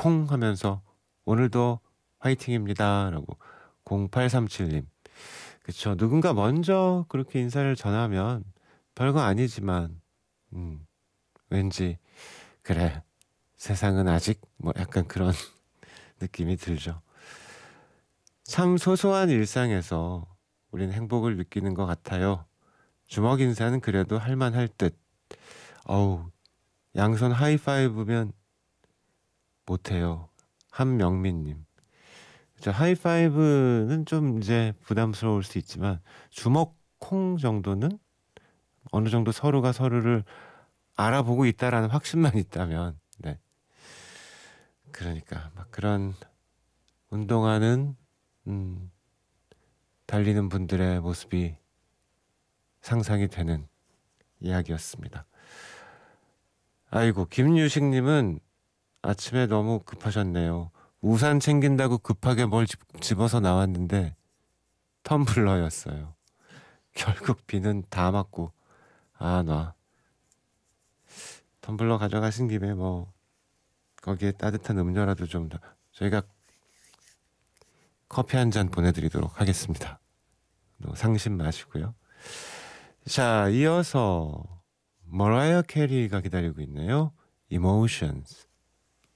콩 하면서 오늘도 화이팅입니다 라고 0837님. 그쵸. 누군가 먼저 그렇게 인사를 전하면 별거 아니지만 왠지 그래 세상은 아직 뭐 약간 그런 느낌이 들죠. 참 소소한 일상에서 우린 행복을 느끼는 것 같아요. 주먹 인사는 그래도 할만할 듯. 어우, 양손 하이파이브면 못해요. 한명민님. 저 하이파이브는 좀 이제 부담스러울 수 있지만 주먹 콩 정도는 어느 정도 서로가 서로를 알아보고 있다라는 확신만 있다면, 네. 그러니까 막 그런 운동하는 달리는 분들의 모습이 상상이 되는 이야기였습니다. 아이고, 김유식님은 아침에 너무 급하셨네요. 우산 챙긴다고 급하게 뭘 집어서 나왔는데 텀블러였어요. 결국 비는 다 맞고 놔. 텀블러 가져가신 김에 뭐 거기에 따뜻한 음료라도 좀 더 저희가 커피 한 잔 보내드리도록 하겠습니다. 상심 마시고요. 자, 이어서 머라이어 캐리가 기다리고 있네요. Emotions.